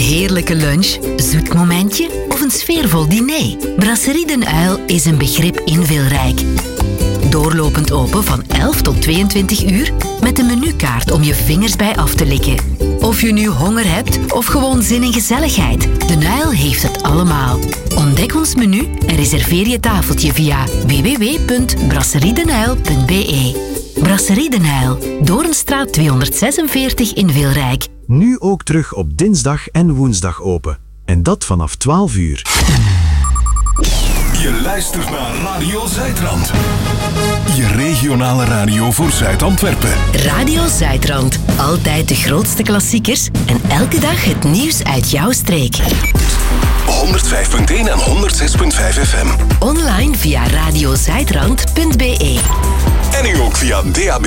heerlijke lunch, zoet momentje of een sfeervol diner? Brasserie Den Uil is een begrip in Wilrijk. Doorlopend open van 11 tot 22 uur met een menukaart om je vingers bij af te likken. Of je nu honger hebt of gewoon zin in gezelligheid, Den Uil heeft het allemaal. Ontdek ons menu en reserveer je tafeltje via www.brasseriedenuil.be. Brasserie Den Uil, Doornstraat 246 in Wilrijk. Nu ook terug op dinsdag en woensdag open. En dat vanaf 12 uur. Je luistert naar Radio Zuidrand. Je regionale radio voor Zuid-Antwerpen. Radio Zuidrand. Altijd de grootste klassiekers en elke dag het nieuws uit jouw streek. 105.1 en 106.5 FM. Online via radiozuidrand.be. En nu ook via DAB+.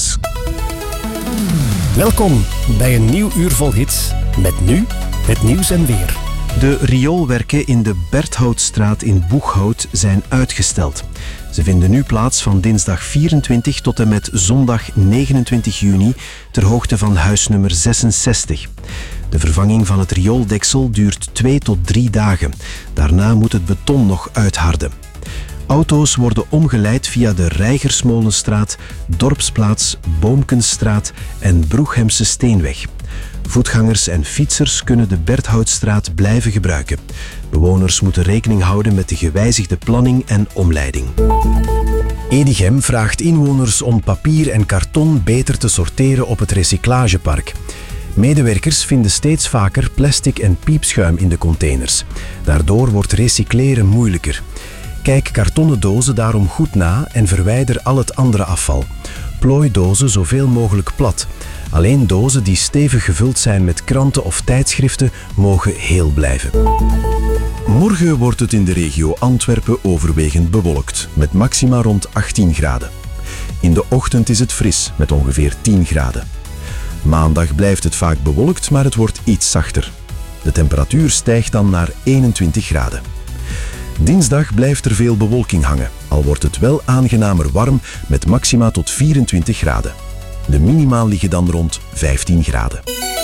Welkom bij een nieuw uur vol hits. Met nu het nieuws en weer. De rioolwerken in de Berthoutstraat in Boeghout zijn uitgesteld. Ze vinden nu plaats van dinsdag 24 tot en met zondag 29 juni ter hoogte van huisnummer 66. De vervanging van het riooldeksel duurt 2 tot 3 dagen. Daarna moet het beton nog uitharden. Auto's worden omgeleid via de Reigersmolenstraat, Dorpsplaats, Boomkenstraat en Broeghemse Steenweg. Voetgangers en fietsers kunnen de Berthoutstraat blijven gebruiken. Bewoners moeten rekening houden met de gewijzigde planning en omleiding. Edichem vraagt inwoners om papier en karton beter te sorteren op het recyclagepark. Medewerkers vinden steeds vaker plastic en piepschuim in de containers. Daardoor wordt recycleren moeilijker. Kijk kartonnen dozen daarom goed na en verwijder al het andere afval. Plooi dozen zoveel mogelijk plat. Alleen dozen die stevig gevuld zijn met kranten of tijdschriften mogen heel blijven. Morgen wordt het in de regio Antwerpen overwegend bewolkt, met maxima rond 18 graden. In de ochtend is het fris, met ongeveer 10 graden. Maandag blijft het vaak bewolkt, maar het wordt iets zachter. De temperatuur stijgt dan naar 21 graden. Dinsdag blijft er veel bewolking hangen, al wordt het wel aangenamer warm met maxima tot 24 graden. De minima liggen dan rond 15 graden.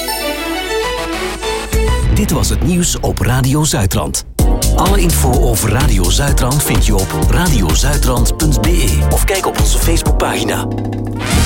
Dit was het nieuws op Radio Zuidrand. Alle info over Radio Zuidrand vind je op radiozuidrand.be of kijk op onze Facebookpagina.